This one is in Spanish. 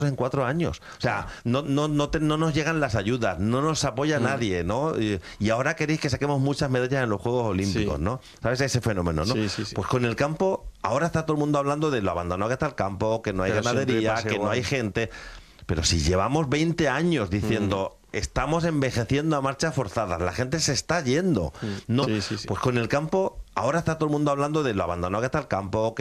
en 4 años. O sea, no nos llegan las ayudas, no nos apoya nadie, ¿no? Y ahora queréis que saquemos muchas medallas en los Juegos Olímpicos, Sí. ¿no? ¿Sabes ese fenómeno, no? Sí, sí, sí. Pues con el campo, ahora está todo el mundo hablando de lo abandonado que está el campo, que no hay Pero siempre ganadería, pasa que no igual. hay gente. Pero si llevamos 20 años diciendo... Estamos envejeciendo a marchas forzadas, la gente se está yendo. No, Sí, sí, sí. pues con el campo, ahora está todo el mundo hablando de lo abandonado que está el campo, que